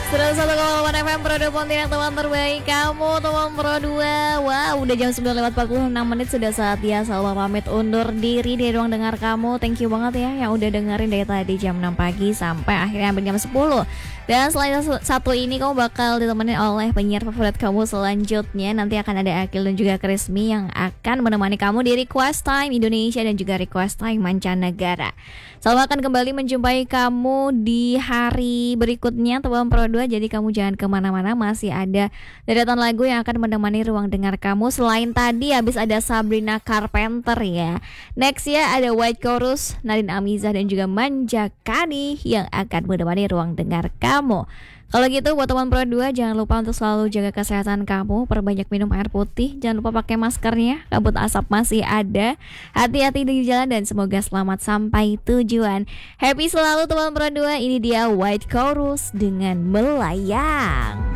101,8 FM Pro 2 Pontianak, teman terbaik kamu, teman Pro 2. Wow, udah jam 9 lewat 46 menit. Sudah saatnya Salma pamit undur diri di ruang dengar kamu. Thank you banget ya yang udah dengerin dari tadi jam 6 pagi sampai akhirnya hampir jam 10. Dan selain satu ini, kamu bakal ditemenin oleh penyiar favorit kamu selanjutnya. Nanti akan ada Akil dan juga Krismi yang akan menemani kamu di Request Time Indonesia dan juga Request Time mancanegara. Salma akan kembali menjumpai kamu di hari berikutnya, teman Pro 2. Jadi kamu jangan kemana-mana, masih ada deretan lagu yang akan menemani ruang dengar kamu. Selain tadi habis ada Sabrina Carpenter ya. Next ya ada White Chorus, Nadine Amizah dan juga Manja Kani yang akan menemani ruang dengar kamu. Kalau gitu buat teman Pro 2, jangan lupa untuk selalu jaga kesehatan kamu, perbanyak minum air putih, jangan lupa pakai maskernya, kabut asap masih ada, hati-hati di jalan dan semoga selamat sampai tujuan. Happy selalu teman Pro 2, ini dia White Chorus dengan Melayang.